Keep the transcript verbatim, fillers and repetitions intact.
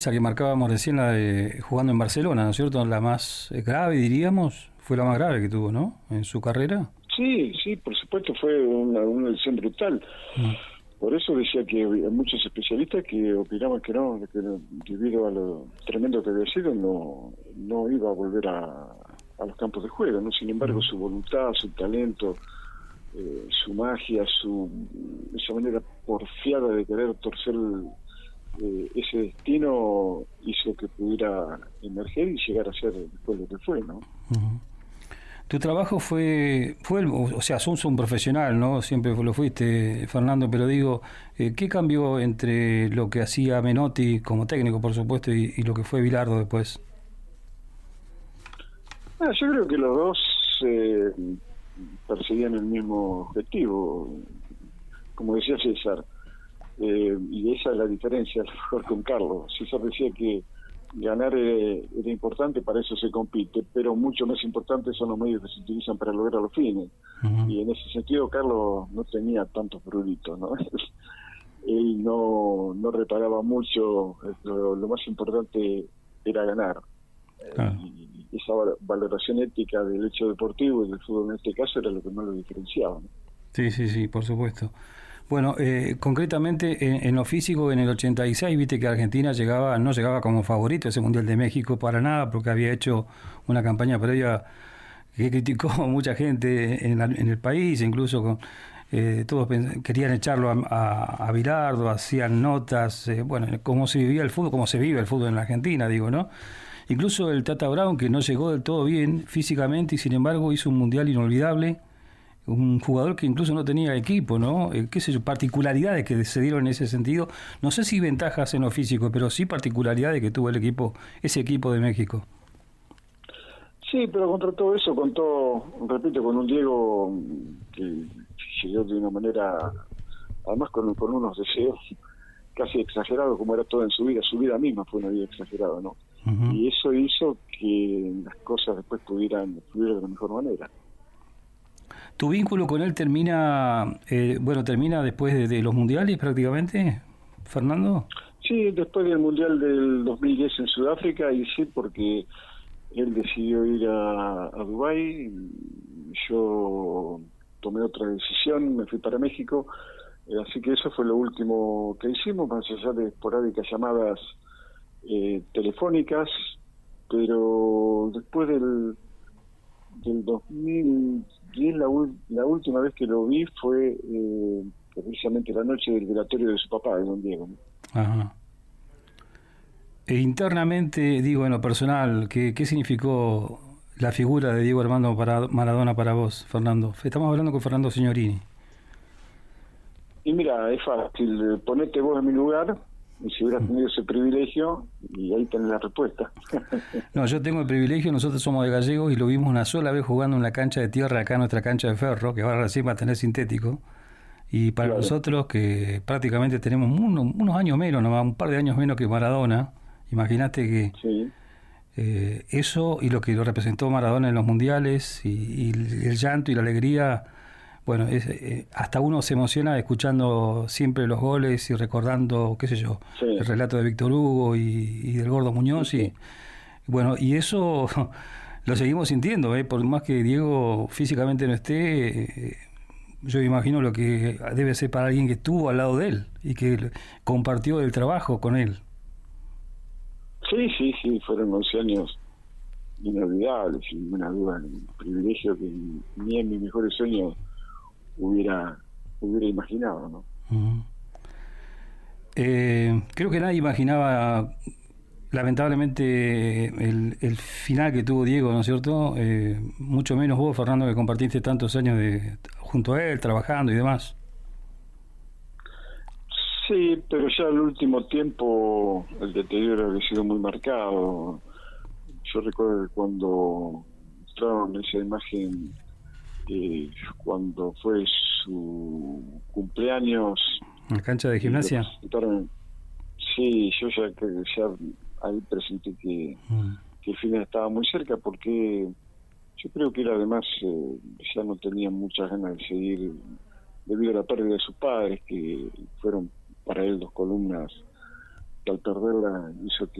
Esa que marcábamos recién, la de jugando en Barcelona, ¿no es cierto? La más grave, diríamos, fue la más grave que tuvo, ¿no? En su carrera. Sí, sí, por supuesto, fue una, una lesión brutal. Mm. Por eso decía que hay muchos especialistas que opinaban que no, que no, debido a lo tremendo que había sido, no, no iba a volver a, a los campos de juego, ¿no? Sin embargo, Mm. su voluntad, su talento, eh, su magia, su esa manera porfiada de querer torcer eh, ese destino hizo que pudiera emerger y llegar a ser después lo que fue, ¿no? Mm. Tu trabajo fue, fue, o sea, sos un profesional, ¿no? Siempre lo fuiste, Fernando, pero digo, eh, ¿qué cambió entre lo que hacía Menotti como técnico, por supuesto, y, y lo que fue Bilardo después? Ah, yo creo que los dos eh, perseguían el mismo objetivo, como decía César, eh, y esa es la diferencia, a lo mejor con Carlos. César decía que ganar eh, era importante, para eso se compite, pero mucho más importante son los medios que se utilizan para lograr los fines. Uh-huh. Y en ese sentido Carlos no tenía tantos pruritos, ¿no? Él no, no reparaba mucho, lo, lo más importante era ganar. Ah. Y esa valoración ética del hecho deportivo y del fútbol en este caso era lo que más lo diferenciaba, ¿no? Sí, sí, sí, por supuesto. Bueno, eh, concretamente en, en lo físico, en el ochenta y seis, viste que Argentina llegaba, no llegaba como favorito a ese Mundial de México para nada, porque había hecho una campaña previa que criticó mucha gente en, la, en el país, incluso con, eh, todos querían echarlo a, a, a Bilardo, hacían notas, eh, bueno, cómo se vivía el fútbol, cómo se vive el fútbol en la Argentina, digo, ¿no? Incluso el Tata Brown, que no llegó del todo bien físicamente y sin embargo hizo un Mundial inolvidable, un jugador que incluso no tenía equipo, ¿no? Eh, qué sé yo, particularidades que se dieron en ese sentido, no sé si ventajas en lo físico, pero sí particularidades que tuvo el equipo, ese equipo de México. Sí, pero contra todo eso contó, repito, con un Diego que llegó de una manera, además con, con unos deseos casi exagerados, como era todo en su vida, su vida misma fue una vida exagerada, ¿no? Uh-huh. Y eso hizo que las cosas después pudieran fluir de la mejor manera. ¿Tu vínculo con él termina, eh, bueno, termina después de, de los mundiales prácticamente, Fernando? Sí, después del mundial del dos mil diez en Sudáfrica, y sí, porque él decidió ir a, a Dubái, yo tomé otra decisión, me fui para México, eh, así que eso fue lo último que hicimos, más allá de esporádicas llamadas eh, telefónicas, pero después del, del dos mil diez, la, la última vez que lo vi fue eh, precisamente la noche del velatorio de su papá, de don Diego, ¿no? Ajá. E internamente, digo, en lo personal, ¿qué, qué significó la figura de Diego Armando Maradona para vos, Fernando? Estamos hablando con Fernando Signorini. Y mira, es fácil, ponete vos en mi lugar, y si hubieras tenido ese privilegio, y ahí tenés la respuesta. No, yo tengo el privilegio, nosotros somos de Gallegos y lo vimos una sola vez jugando en la cancha de tierra, acá en nuestra cancha de ferro, que ahora recién va a tener sintético. Y para claro. nosotros, que prácticamente tenemos unos, unos años menos, nomás, un par de años menos que Maradona, imagínate que sí. eh, eso y lo que lo representó Maradona en los mundiales, y, y el llanto y la alegría, bueno, es, eh, hasta uno se emociona escuchando siempre los goles y recordando, qué sé yo, sí. el relato de Víctor Hugo y, y del Gordo Muñoz, sí. y bueno, y eso lo seguimos sintiendo, ¿eh? Por más que Diego físicamente no esté, eh, yo imagino lo que debe ser para alguien que estuvo al lado de él y que compartió el trabajo con él. Sí, sí, sí, fueron once años inolvidables, sin ninguna duda, un privilegio que ni en mis mejores sueños hubiera hubiera imaginado, ¿no? Uh-huh. Eh, creo que nadie imaginaba, lamentablemente, el, el final que tuvo Diego, ¿no es cierto? Eh, mucho menos vos, Fernando, que compartiste tantos años de junto a él, trabajando y demás. Sí, pero ya el último tiempo el deterioro había sido muy marcado. Yo recuerdo que cuando mostraron esa imagen, eh, cuando fue su cumpleaños... ¿En la cancha de gimnasia? Sí, yo ya, ya ahí presenté que, mm. que el final estaba muy cerca, porque yo creo que él además eh, ya no tenía muchas ganas de seguir debido a la pérdida de sus padres, que fueron para él dos columnas que al perderla hizo que